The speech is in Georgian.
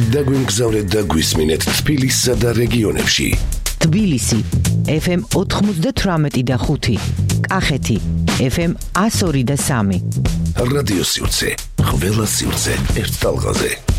დაგვიმგზავრეთ და გვისმინეთ თბილისსა და რეგიონებში. თბილისი FM 98.5, კახეთი FM 102.3. რადიო სივრცე, ყველა სივრცე ერთ ტალღაზე.